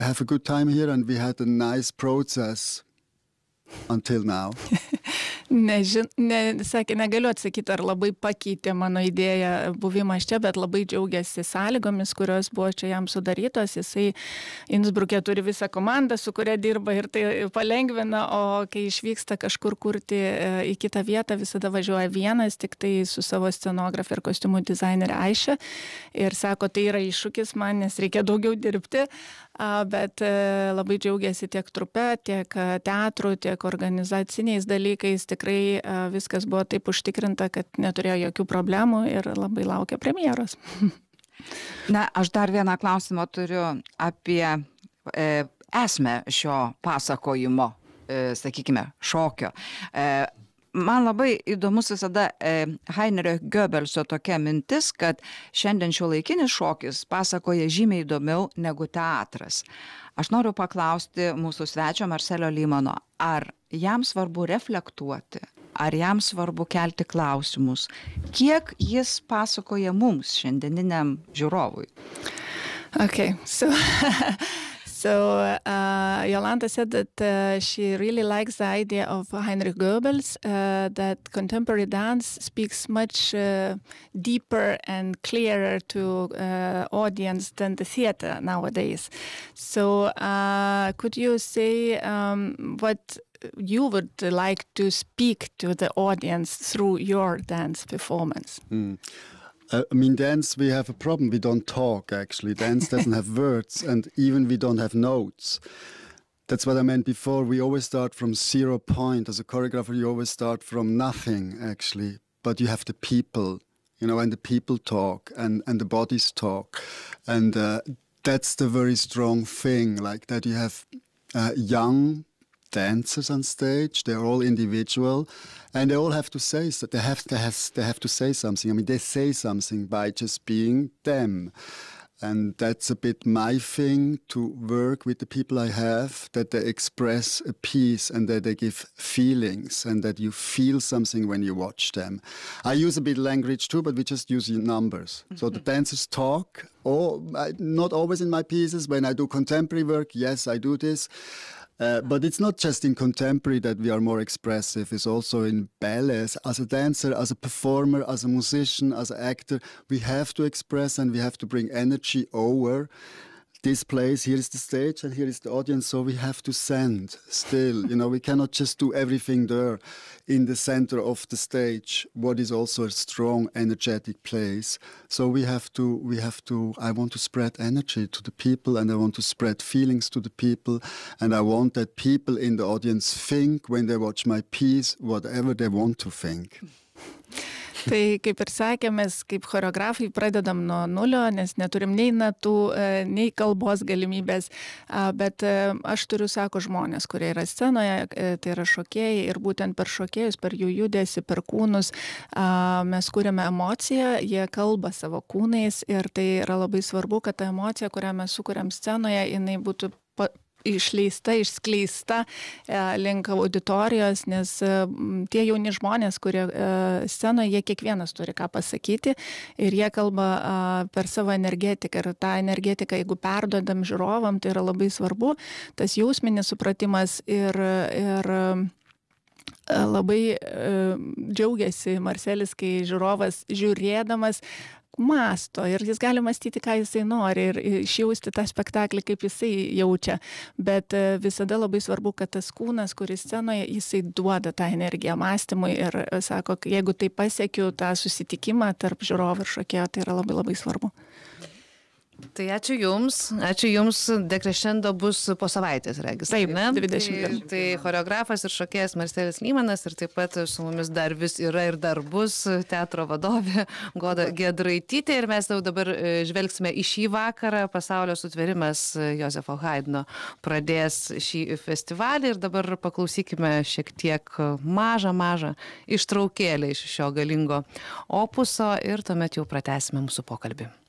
have a good time here and we had a nice process until now. Sakė, negaliu atsakyti, ar labai pakeitė mano idėją buvimas čia, bet labai džiaugiasi sąlygomis, kurios buvo čia jam sudarytos. Jisai Innsbruke turi visą komandą, su kuria dirba ir tai palengvina, o kai išvyksta kažkur kurti į kitą vietą, visada važiuoja vienas, tik tai su savo scenografė ir kostiumų dizainerė Aišė. Ir sako, tai yra iššūkis man, nes reikia daugiau dirbti, bet labai džiaugiasi tiek trupe, tiek teatru, tiek organizaciniais dalykais. Tikrai viskas buvo taip užtikrinta, kad neturėjo jokių problemų ir labai laukia premjeros. Na, aš dar vieną klausimą turiu apie esmę šio pasakojimo, sakykime, šokio. Man labai įdomus visada Heinerio Goebbelso tokia mintis, kad šiandien šiuolaikinis šokis pasakoja žymiai įdomiau negu teatras. Aš noriu paklausti mūsų svečio Marcelio Lymano, ar jam svarbu reflektuoti, ar jam svarbu kelti klausimus, kiek jis pasakoja mums šiandieniniam žiūrovui? Okay, So Jolanta said that she really likes the idea of Heinrich Goebbels, that contemporary dance speaks much deeper and clearer to audience than the theater nowadays. So could you say what you would like to speak to the audience through your dance performance? Dance, we have a problem. We don't talk, actually. Dance doesn't have words, and even we don't have notes. That's what I meant before. We always start from 0 point. As a choreographer, you always start from nothing, actually. But you have the people, and the people talk, and the bodies talk. And that's the very strong thing, like that you have young dancers on stage. They're all individual, and they all have to say so. They have to say something. They say something by just being them, and that's a bit my thing, to work with the people I have, that they express a piece and that they give feelings and that you feel something when you watch them. I use a bit language too, but we just use numbers. So the dancers talk, not always in my pieces. When I do contemporary work, yes, I do this. But it's not just in contemporary that we are more expressive. It's also in ballet. As a dancer, as a performer, as a musician, as an actor, we have to express and we have to bring energy over this place. Here is the stage and here is the audience. So we have to send still. We cannot just do everything there in the center of the stage, what is also a strong, energetic place. So we have to, I want to spread energy to the people, and I want to spread feelings to the people, and I want that people in the audience think when they watch my piece, whatever they want to think. Tai kaip ir sakė, mes kaip choreografai pradedam nuo nulio, nes neturim nei natų, nei kalbos galimybės, bet aš turiu, sako, žmonės, kurie yra scenoje, tai yra šokėjai, ir būtent per šokėjus, per jų judesį, per kūnus mes kuriame emociją, jie kalba savo kūnais, ir tai yra labai svarbu, kad ta emocija, kurią mes sukuriam scenoje, jinai būtų išleista, išskleista link auditorijos, nes tie jauni žmonės, kurie scenoje, jie kiekvienas turi ką pasakyti ir jie kalba per savo energetiką, ir tą energetiką, jeigu perduodam žiūrovam, tai yra labai svarbu, tas jausminis supratimas, ir labai džiaugiasi Marcelis, kai žiūrovas žiūrėdamas mąsto, ir jis gali mąstyti, ką jisai nori, ir išjausti tą spektaklį, kaip jisai jaučia, bet visada labai svarbu, kad tas kūnas, kuris scenoje, jisai duoda tą energiją mąstymui, ir sako, jeigu tai pasiekiu tą susitikimą tarp žiūrovų ir šokėjo, tai yra labai labai svarbu. Tai ačiū Jums, Decrescendo bus po savaitės, regis. Taip, ne? 20. Tai choreografas ir šokėjas Marcelis Lymanas, ir taip pat su mumis dar vis yra ir dar bus teatro vadovė Goda Giedraitytė, ir mes jau dabar žvelgsime į šį vakarą. Pasaulio sutverimas Josefo Haidno pradės šį festivalį, ir dabar paklausykime šiek tiek mažą ištraukėlę iš šio galingo opuso, ir tuomet jau pratęsime mūsų pokalbį.